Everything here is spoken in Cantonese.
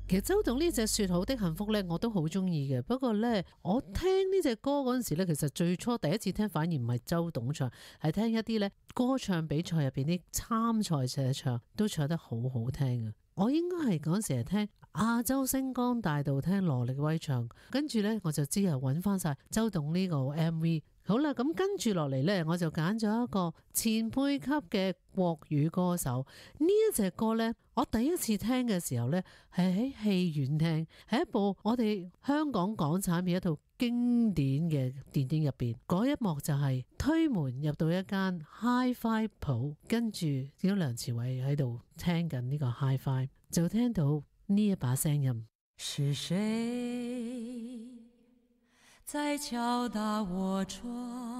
其實周董呢隻說好的幸福呢，我都好中意嘅。不過呢，我聽呢隻歌嗰陣時呢，其實最初第一次聽反而唔係周董唱，係聽一啲呢歌唱比賽入邊啲參賽者唱，都唱得好好聽啊！我應該係嗰陣時係聽亞洲星光大道聽羅力威唱，跟住呢，我就之後揾翻晒周董呢個 MV。好啦，咁跟住落嚟呢，我就揀咗一個前輩級嘅國語歌手。呢一隻歌呢，我第一次聽嘅時候呢，係喺戲院聽，係一部我哋香港港產片一套經典嘅電影入邊。嗰一幕就係推門入到一間 Hi-Fi 鋪，跟住見到梁朝偉喺度聽緊呢個 Hi-Fi， 就聽到呢一把聲音。 是誰在敲打我窗？